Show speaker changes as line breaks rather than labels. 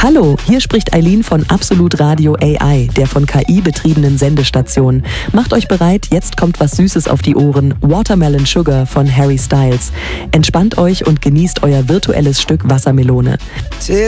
Hallo, hier spricht Eileen von Absolut Radio AI, der von KI betriebenen Sendestation. Macht euch bereit, jetzt kommt was Süßes auf die Ohren. Watermelon Sugar von Harry Styles. Entspannt euch und genießt euer virtuelles Stück Wassermelone.